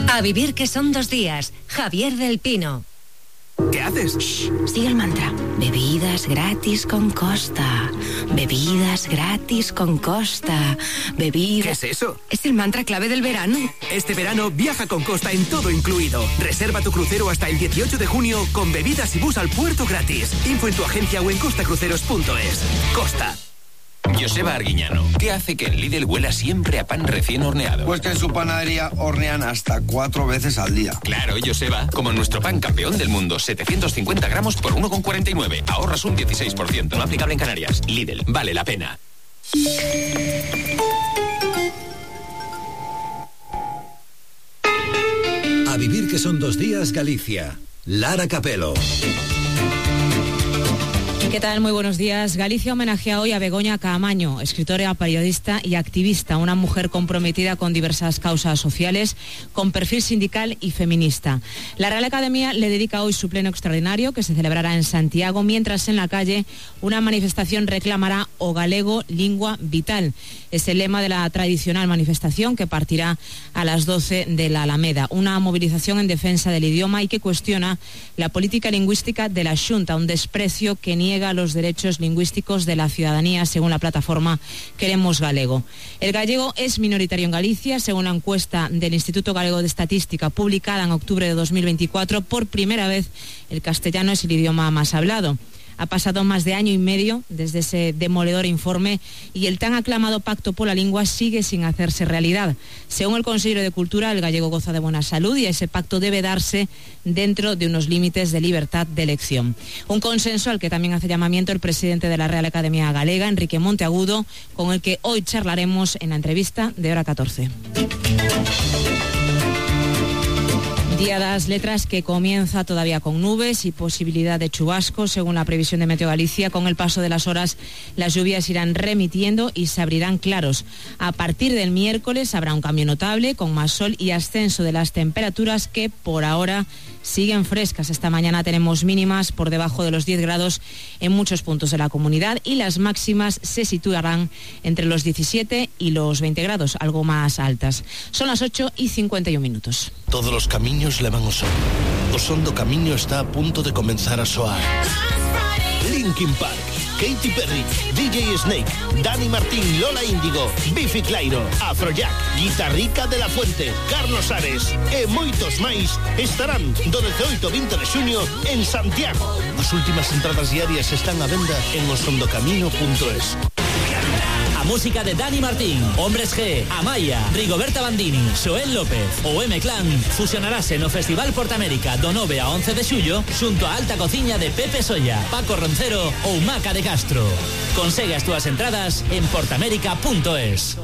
A vivir que son 2 días. Javier del Pino. ¿Qué haces? Shh, sigue el mantra. Bebidas gratis con Costa. Bebidas gratis con Costa. ¿Qué es eso? Es el mantra clave del verano. Este verano viaja con Costa en todo incluido. Reserva tu crucero hasta el 18 de junio con bebidas y bus al puerto gratis. Info en tu agencia o en costacruceros.es. Costa. Joseba Arguiñano, ¿qué hace que en Lidl huela siempre a pan recién horneado? Pues que en su panadería hornean hasta 4 veces al día. Claro, Joseba, como nuestro pan campeón del mundo, 750 gramos por 1,49. Ahorras un 16%. No aplicable en Canarias. Lidl, vale la pena. A vivir que son 2 días, Galicia. Lara Capelo. ¿Qué tal? Muy buenos días. Galicia homenajea hoy a Begoña Caamaño, escritora, periodista y activista, una mujer comprometida con diversas causas sociales, con perfil sindical y feminista. La Real Academia le dedica hoy su pleno extraordinario, que se celebrará en Santiago, mientras en la calle una manifestación reclamará o galego lingua vital. Es el lema de la tradicional manifestación que partirá a las 12 de la Alameda. Una movilización en defensa del idioma y que cuestiona la política lingüística de la Xunta, un desprecio que niega los derechos lingüísticos de la ciudadanía, según la plataforma Queremos Galego. El gallego es minoritario en Galicia, según la encuesta del Instituto Galego de Estadística publicada en octubre de 2024. Por primera vez, el castellano es el idioma más hablado. Ha pasado más de año y medio desde ese demoledor informe y el tan aclamado Pacto por la Lengua sigue sin hacerse realidad. Según el consejero de Cultura, el gallego goza de buena salud y ese pacto debe darse dentro de unos límites de libertad de elección. Un consenso al que también hace llamamiento el presidente de la Real Academia Galega, Enrique Monteagudo, con el que hoy charlaremos en la entrevista de Hora 14. Día de las Letras que comienza todavía con nubes y posibilidad de chubascos, según la previsión de Meteo Galicia. Con el paso de las horas, las lluvias irán remitiendo y se abrirán claros. A partir del miércoles habrá un cambio notable, con más sol y ascenso de las temperaturas que por ahora siguen frescas. Esta mañana tenemos mínimas por debajo de los 10 grados en muchos puntos de la comunidad y las máximas se situarán entre los 17 y los 20 grados, algo más altas. Son las 8:51. Todos los camiños levan o son. O son do camiño está a punto de comenzar a soar. Linkin Park, Katy Perry, DJ Snake, Dani Martín, Lola Índigo, Biffy Clyro, Afrojack, Guitarrica de la Fuente, Carlos Ares e moitos máis estarán do 18 ao 20 de xuño en Santiago. As últimas entradas diarias están a venda en osondocamino.es. A música de Dani Martín, Hombres G, Amaya, Rigoberta Bandini, Xoel López ou M-Clan fusionarase no Festival Portamérica do 9 a 11 de xullo xunto a alta cociña de Pepe Solla, Paco Roncero ou Maca de Castro. Consegue as túas entradas en portamérica.es.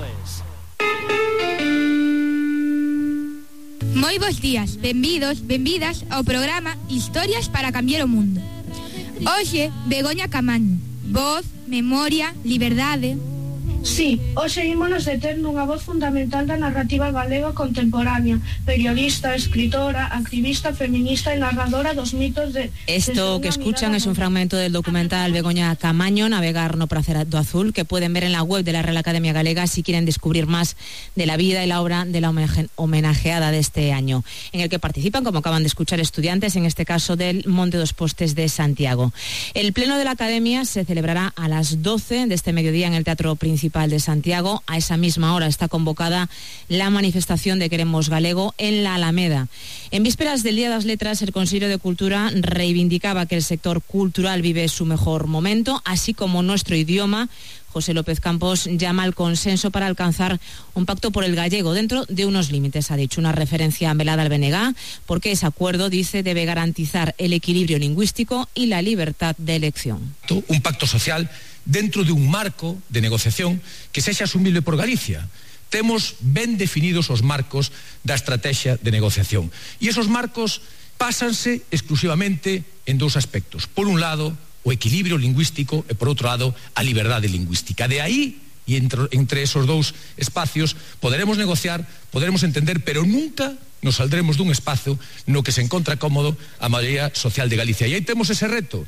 Moi bons días, benvidos, benvidas ao programa Historias para cambiar o mundo. Hoxe, Begoña Caamaño, voz, memoria, liberdade. Sí, hoxe ímonos deter nunha voz fundamental da narrativa galega contemporánea, periodista, escritora, activista, feminista e narradora dos mitos de... Esto que escuchan es un fragmento del documental Begoña Caamaño, Navegar no Prazer do Azul, que pueden ver en la web de la Real Academia Galega si quieren descubrir más de la vida y la obra de la homenajeada de este año, en el que participan, como acaban de escuchar, estudiantes, en este caso del Monte dos Postes de Santiago. El pleno de la Academia se celebrará a las 12 de este mediodía en el Teatro Principal de Santiago. A esa misma hora está convocada la manifestación de Queremos Galego en la Alameda. En vísperas del Día de las Letras, el Consejero de Cultura reivindicaba que el sector cultural vive su mejor momento, así como nuestro idioma. José López Campos llama al consenso para alcanzar un pacto por el gallego dentro de unos límites, ha dicho, una referencia velada al BNG, porque ese acuerdo, dice, debe garantizar el equilibrio lingüístico y la libertad de elección. Un pacto social dentro de un marco de negociación que sexa asumible por Galicia. Temos ben definidos os marcos da estrategia de negociación. E esos marcos pásanse exclusivamente en dous aspectos. Por un lado, o equilibrio lingüístico e, por outro lado, a liberdade lingüística. De aí, e entre esos dous espacios, poderemos negociar, poderemos entender, pero nunca nos saldremos dun espazo no que se encontra cómodo a maioría social de Galicia. E aí temos ese reto.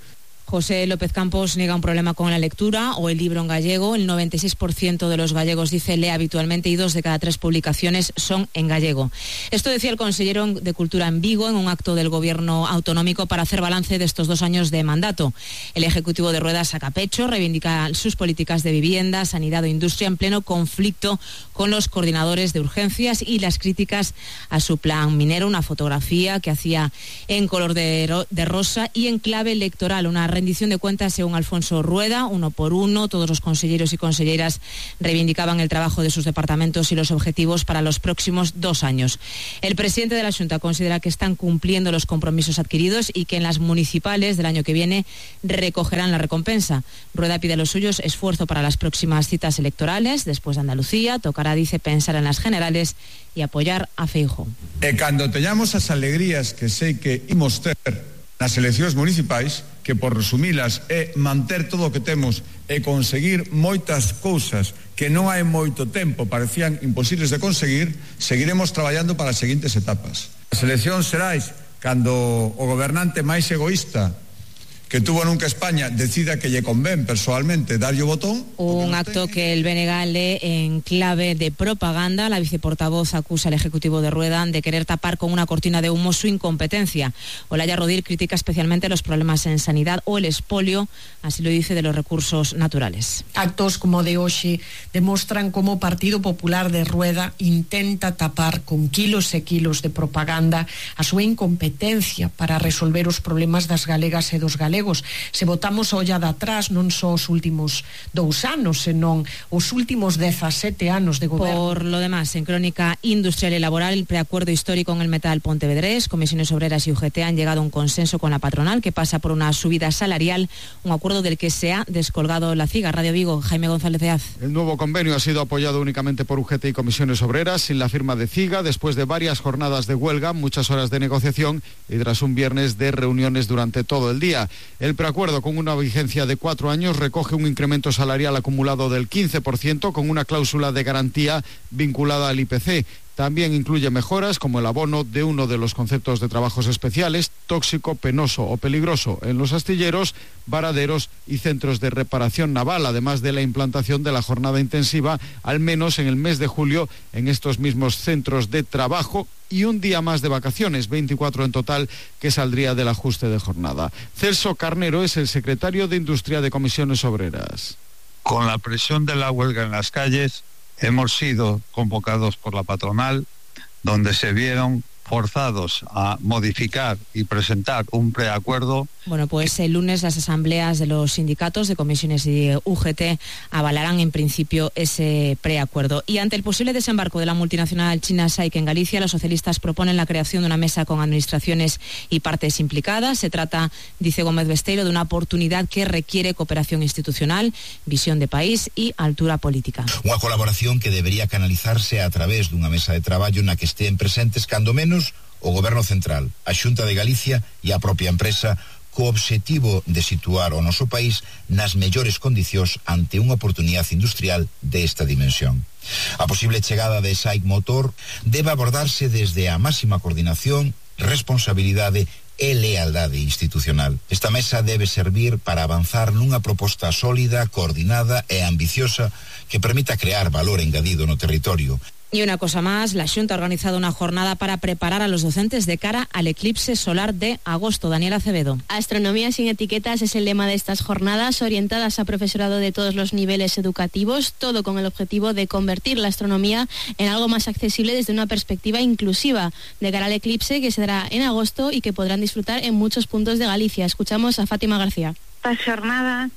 José López Campos niega un problema con la lectura o el libro en gallego. El 96% de los gallegos dice lee habitualmente y 2 de cada 3 publicaciones son en gallego. Esto decía el consejero de Cultura en Vigo en un acto del Gobierno autonómico para hacer balance de estos 2 años de mandato. El Ejecutivo de Rueda saca pecho, reivindica sus políticas de vivienda, sanidad o industria en pleno conflicto con los coordinadores de urgencias y las críticas a su plan minero. Una fotografía que hacía en color de rosa y en clave electoral. Una rendición de cuentas según Alfonso Rueda, 1 por 1. Todos los consejeros y conselleras reivindicaban el trabajo de sus departamentos y los objetivos para los próximos 2 años. El presidente de la Xunta considera que están cumpliendo los compromisos adquiridos y que en las municipales del año que viene recogerán la recompensa. Rueda pide a los suyos esfuerzo para las próximas citas electorales. Después de Andalucía, tocará, dice, pensar en las generales y apoyar a Feijóo. E cando teñamos as alegrías que sei que imos ter nas eleccións municipais, que por resumilas é manter todo o que temos e conseguir moitas cousas que non hai moito tempo parecían imposibles de conseguir, seguiremos traballando para as seguintes etapas. As eleccións serais cando o gobernante máis egoísta que tuvo nunca España decida que lle convén persoalmente darlle o botón. Un acto que el BNG lee en clave de propaganda. La viceportavoz acusa al Ejecutivo de Rueda de querer tapar con una cortina de humo su incompetencia. Olaya Rodil critica especialmente los problemas en sanidad o el expolio, así lo dice, de los recursos naturales. Actos como de hoxe demostran como o Partido Popular de Rueda intenta tapar con kilos e kilos de propaganda a súa incompetencia para resolver os problemas das galegas e dos galegos. Se botamos a ollada atrás, non só os últimos 2 anos, senón os últimos 17 anos de goberno. Por lo demás, en crónica industrial y laboral, el preacuerdo histórico en el metal pontevedrés, Comisiones Obreras y UGT han llegado a un consenso con la patronal que pasa por una subida salarial, un acuerdo del que se ha descolgado la CIGA. Radio Vigo, Jaime González de Az. El nuevo convenio ha sido apoyado únicamente por UGT y Comisiones Obreras, sin la firma de CIGA, después de varias jornadas de huelga, muchas horas de negociación y tras un viernes de reuniones durante todo el día. El preacuerdo, con una vigencia de 4 años, recoge un incremento salarial acumulado del 15% con una cláusula de garantía vinculada al IPC. También incluye mejoras como el abono de uno de los conceptos de trabajos especiales, tóxico, penoso o peligroso, en los astilleros, varaderos y centros de reparación naval, además de la implantación de la jornada intensiva, al menos en el mes de julio, en estos mismos centros de trabajo, y un día más de vacaciones, 24 en total, que saldría del ajuste de jornada. Celso Carnero es el secretario de Industria de Comisiones Obreras. Con la presión de la huelga en las calles, hemos sido convocados por la patronal, donde se vieron forzados a modificar y presentar un preacuerdo. Bueno, pues el lunes las asambleas de los sindicatos de comisiones y de UGT avalarán en principio ese preacuerdo. Y ante el posible desembarco de la multinacional china SAIC en Galicia, los socialistas proponen la creación de una mesa con administraciones y partes implicadas. Se trata, dice Gómez Besteiro, de una oportunidad que requiere cooperación institucional, visión de país y altura política. Unha colaboración que debería canalizarse a través dunha mesa de traballo na que estén presentes cando menos o Goberno Central, a Xunta de Galicia e a propia empresa, co obxectivo de situar o noso país nas mellores condicións ante unha oportunidade industrial desta dimensión. A posible chegada de SAIC Motor debe abordarse desde a máxima coordinación, responsabilidade e lealdade institucional. Esta mesa debe servir para avanzar nunha proposta sólida, coordinada e ambiciosa que permita crear valor engadido no territorio. Y una cosa más, la Xunta ha organizado una jornada para preparar a los docentes de cara al eclipse solar de agosto. Daniela Acevedo. Astronomía sin etiquetas es el lema de estas jornadas, orientadas a profesorado de todos los niveles educativos, todo con el objetivo de convertir la astronomía en algo más accesible desde una perspectiva inclusiva, de cara al eclipse que se dará en agosto y que podrán disfrutar en muchos puntos de Galicia. Escuchamos a Fátima García. Estas jornadas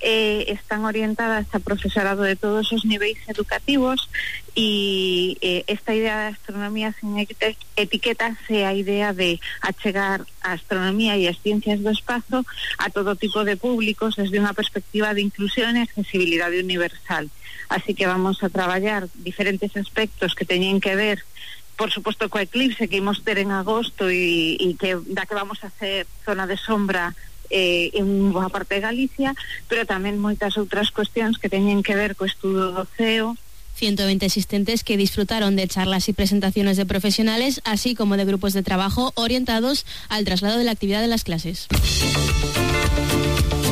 están orientadas a profesorado de todos os niveis educativos e esta idea de astronomía sin etiquetas é a idea de achegar a astronomía e as ciencias do espazo a todo tipo de públicos desde unha perspectiva de inclusión e accesibilidade universal. Así que vamos a traballar diferentes aspectos que teñen que ver, por suposto, co eclipse que imos ter en agosto e que da que vamos a hacer zona de sombra en boa parte de Galicia, pero tamén moitas outras cuestións que teñen que ver co estudo do ceo. 120 asistentes que disfrutaron de charlas y presentaciones de profesionales, así como de grupos de trabajo orientados al traslado de la actividad de las clases.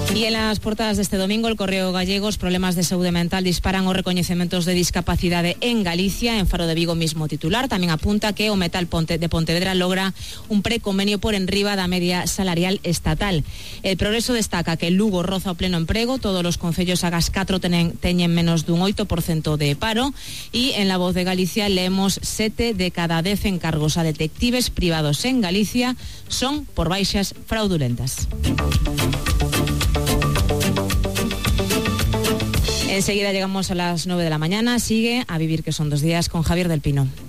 E en las portadas deste domingo, el Correo gallego, os problemas de saúde mental disparan os recoñecementos de discapacidade en Galicia. En Faro de Vigo mismo titular tamén apunta que o Metal de Pontevedra logra un preconvenio por enriba da media salarial estatal. El Progreso destaca que Lugo roza o pleno emprego, todos os concellos agas 4 teñen menos dun 8% de paro, e en La Voz de Galicia leemos 7 de cada 10 encargos a detectives privados en Galicia son por baixas fraudulentas. Enseguida llegamos a las 9 de la mañana. Sigue A Vivir que son 2 días con Javier del Pino.